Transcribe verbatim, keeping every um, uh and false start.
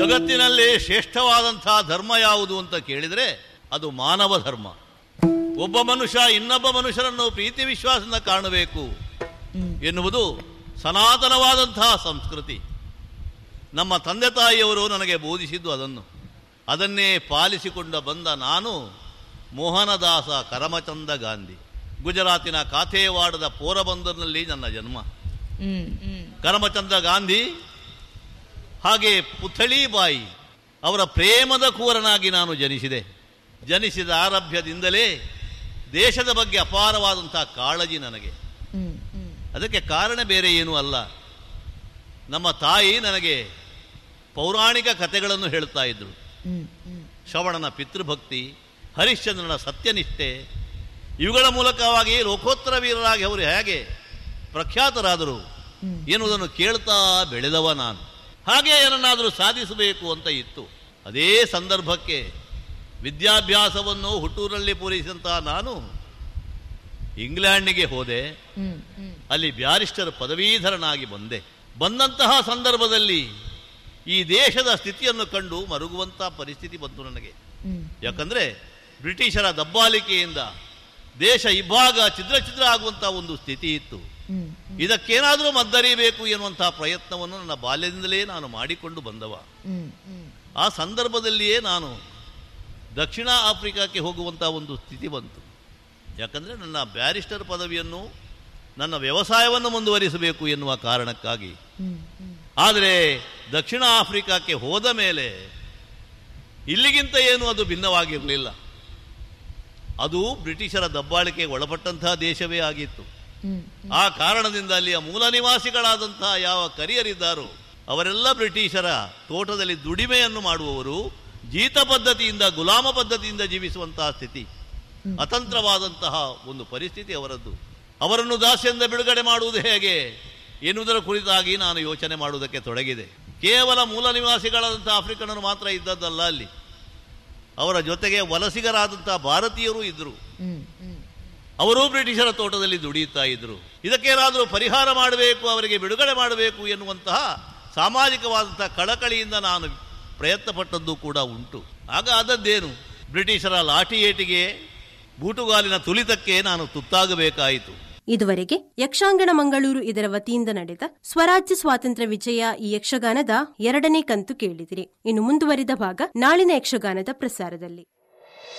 ಜಗತ್ತಿನಲ್ಲಿ ಶ್ರೇಷ್ಠವಾದಂಥ ಧರ್ಮ ಯಾವುದು ಅಂತ ಕೇಳಿದರೆ ಅದು ಮಾನವ ಧರ್ಮ. ಒಬ್ಬ ಮನುಷ್ಯ ಇನ್ನೊಬ್ಬ ಮನುಷ್ಯರನ್ನು ಪ್ರೀತಿ ವಿಶ್ವಾಸದಿಂದ ಕಾಣಬೇಕು ಎನ್ನುವುದು ಸನಾತನವಾದಂತಹ ಸಂಸ್ಕೃತಿ. ನಮ್ಮ ತಂದೆ ತಾಯಿಯವರು ನನಗೆ ಬೋಧಿಸಿದ್ದು ಅದನ್ನು. ಅದನ್ನೇ ಪಾಲಿಸಿಕೊಂಡು ಬಂದ ನಾನು ಮೋಹನದಾಸ ಕರಮಚಂದ ಗಾಂಧಿ. ಗುಜರಾತಿನ ಕಾಥೇವಾಡದ ಪೋರಬಂದರ್ನಲ್ಲಿ ನನ್ನ ಜನ್ಮ. ಕರಮಚಂದ ಗಾಂಧಿ ಹಾಗೆ ಪುತ್ಥಳೀಬಾಯಿ ಅವರ ಪ್ರೇಮದ ಕೂರನಾಗಿ ನಾನು ಜನಿಸಿದೆ. ಜನಿಸಿದ ಆರಭ್ಯದಿಂದಲೇ ದೇಶದ ಬಗ್ಗೆ ಅಪಾರವಾದಂಥ ಕಾಳಜಿ ನನಗೆ. ಅದಕ್ಕೆ ಕಾರಣ ಬೇರೆ ಏನೂ ಅಲ್ಲ. ನಮ್ಮ ತಾಯಿ ನನಗೆ ಪೌರಾಣಿಕ ಕಥೆಗಳನ್ನು ಹೇಳ್ತಾ ಇದ್ರು. ಶ್ರವಣನ ಪಿತೃಭಕ್ತಿ, ಹರಿಶ್ಚಂದ್ರನ ಸತ್ಯನಿಷ್ಠೆ, ಇವುಗಳ ಮೂಲಕವಾಗಿ ಲೋಕೋತ್ತರ ವೀರರಾಗಿ ಅವರು ಹೇಗೆ ಪ್ರಖ್ಯಾತರಾದರು ಎನ್ನುವುದನ್ನು ಕೇಳ್ತಾ ಬೆಳೆದವ ನಾನು. ಹಾಗೆ ಏನನ್ನಾದರೂ ಸಾಧಿಸಬೇಕು ಅಂತ ಇತ್ತು. ಅದೇ ಸಂದರ್ಭಕ್ಕೆ ವಿದ್ಯಾಭ್ಯಾಸವನ್ನು ಹುಟ್ಟೂರಲ್ಲಿ ಪೂರೈಸಿದಂತಹ ನಾನು ಇಂಗ್ಲೆಂಡಿಗೆ ಹೋದೆ. ಅಲ್ಲಿ ಬ್ಯಾರಿಸ್ಟರ್ ಪದವೀಧರನಾಗಿ ಬಂದೆ. ಬಂದಂತಹ ಸಂದರ್ಭದಲ್ಲಿ ಈ ದೇಶದ ಸ್ಥಿತಿಯನ್ನು ಕಂಡು ಮರುಗುವಂಥ ಪರಿಸ್ಥಿತಿ ಬಂತು ನನಗೆ. ಯಾಕಂದರೆ ಬ್ರಿಟಿಷರ ದಬ್ಬಾಳಿಕೆಯಿಂದ ದೇಶ ಇಬ್ಬಾಗ ಛಿದ್ರ ಛಿದ್ರ ಆಗುವಂಥ ಒಂದು ಸ್ಥಿತಿ ಇತ್ತು. ಇದಕ್ಕೇನಾದರೂ ಮದ್ದರಿಬೇಕು ಎನ್ನುವಂತಹ ಪ್ರಯತ್ನವನ್ನು ನನ್ನ ಬಾಲ್ಯದಿಂದಲೇ ನಾನು ಮಾಡಿಕೊಂಡು ಬಂದವ. ಆ ಸಂದರ್ಭದಲ್ಲಿಯೇ ನಾನು ದಕ್ಷಿಣ ಆಫ್ರಿಕಾಕ್ಕೆ ಹೋಗುವಂಥ ಒಂದು ಸ್ಥಿತಿ ಬಂತು. ಯಾಕಂದರೆ ನನ್ನ ಬ್ಯಾರಿಸ್ಟರ್ ಪದವಿಯನ್ನು, ನನ್ನ ವ್ಯವಸಾಯವನ್ನು ಮುಂದುವರಿಸಬೇಕು ಎನ್ನುವ ಕಾರಣಕ್ಕಾಗಿ. ಆದರೆ ದಕ್ಷಿಣ ಆಫ್ರಿಕಾಕ್ಕೆ ಹೋದ ಮೇಲೆ ಇಲ್ಲಿಗಿಂತ ಏನು ಅದು ಭಿನ್ನವಾಗಿರಲಿಲ್ಲ. ಅದು ಬ್ರಿಟಿಷರ ದಬ್ಬಾಳಿಕೆಗೆ ಒಳಪಟ್ಟಂತಹ ದೇಶವೇ ಆಗಿತ್ತು. ಆ ಕಾರಣದಿಂದ ಅಲ್ಲಿಯ ಮೂಲ ನಿವಾಸಿಗಳಾದಂತಹ ಯಾವ ಕರಿಯರಿದ್ದಾರೋ ಅವರೆಲ್ಲ ಬ್ರಿಟಿಷರ ತೋಟದಲ್ಲಿ ದುಡಿಮೆಯನ್ನು ಮಾಡುವವರು, ಜೀತ ಪದ್ಧತಿಯಿಂದ, ಗುಲಾಮ ಪದ್ಧತಿಯಿಂದ ಜೀವಿಸುವಂತಹ ಸ್ಥಿತಿ, ಅತಂತ್ರವಾದಂತಹ ಒಂದು ಪರಿಸ್ಥಿತಿ ಅವರದ್ದು. ಅವರನ್ನು ದಾಸ್ಯದಿಂದ ಬಿಡುಗಡೆ ಮಾಡುವುದು ಹೇಗೆ ಎನ್ನುವುದರ ಕುರಿತಾಗಿ ನಾನು ಯೋಚನೆ ಮಾಡುವುದಕ್ಕೆ ತೊಡಗಿದೆ. ಕೇವಲ ಮೂಲ ನಿವಾಸಿಗಳಾದಂಥ ಆಫ್ರಿಕನರು ಮಾತ್ರ ಇದ್ದದ್ದಲ್ಲ, ಅಲ್ಲಿ ಅವರ ಜೊತೆಗೆ ವಲಸಿಗರಾದಂತಹ ಭಾರತೀಯರು ಇದ್ದರು. ಅವರೂ ಬ್ರಿಟಿಷರ ತೋಟದಲ್ಲಿ ದುಡಿಯುತ್ತಾ ಇದ್ದರು. ಇದಕ್ಕೇನಾದರೂ ಪರಿಹಾರ ಮಾಡಬೇಕು, ಅವರಿಗೆ ಬಿಡುಗಡೆ ಮಾಡಬೇಕು ಎನ್ನುವಂತಹ ಸಾಮಾಜಿಕವಾದಂತಹ ಕಳಕಳಿಯಿಂದ ನಾನು ಪ್ರಯತ್ನಪಟ್ಟದ್ದು ಕೂಡ ಉಂಟು. ಆಗ ಆದದ್ದೇನು, ಬ್ರಿಟಿಷರ ಲಾಠಿ ಏಟಿಗೆ, ಬೂಟುಗಾಲಿನ ತುಳಿತಕ್ಕೆ ನಾನು ತುತ್ತಾಗಬೇಕಾಯಿತು. ಇದುವರೆಗೆ ಯಕ್ಷಾಂಗಣ ಮಂಗಳೂರು ಇದರ ವತಿಯಿಂದ ನಡೆದ ಸ್ವರಾಜ್ಯ ಸ್ವಾತಂತ್ರ್ಯ ವಿಜಯ ಈ ಯಕ್ಷಗಾನದ ಎರಡನೇ ಕಂತು ಕೇಳಿದಿರಿ. ಇನ್ನು ಮುಂದುವರಿದ ಭಾಗ ನಾಳಿನ ಯಕ್ಷಗಾನದ ಪ್ರಸಾರದಲ್ಲಿ.